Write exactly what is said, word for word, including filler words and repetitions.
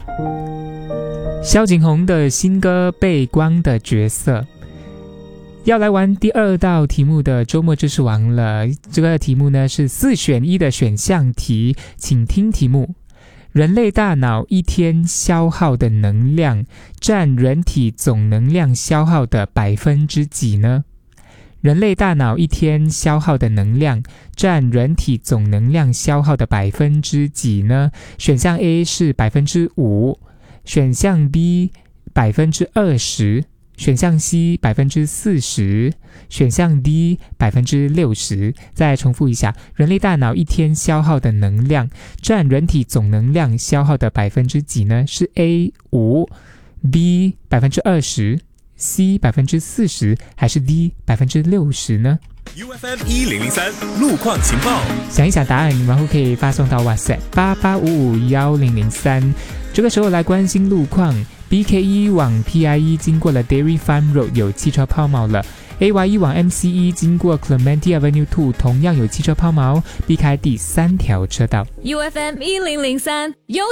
萧景宏的新歌《背光的角色》。要来玩第二道题目的周末知识王了，这个题目呢是四选一的选项题，请听题目：人类大脑一天消耗的能量占人体总能量消耗的百分之几呢？人类大脑一天消耗的能量占人体总能量消耗的百分之几呢？选项 A 是百分之五，选项 B 百分之二十。选项 C 百分之四十，选项 D 百分之六十。再重复一下，人类大脑一天消耗的能量占人体总能量消耗的百分之几呢？是 A 五 B 百分之二十 C 百分之四十还是 D 百分之六十呢？ U F M 一零零三路况情报， 想一想答案，然后可以发送到 WhatsApp 八八五五一零零三。这个时候来关心路况。B K 一 往 P I 一 经过了 Dairy Farm Road 有汽车抛锚了， A Y 一 往 M C 一 经过 Clementi Avenue 二同样有汽车抛锚，避开第三条车道。 U F M 一零零三优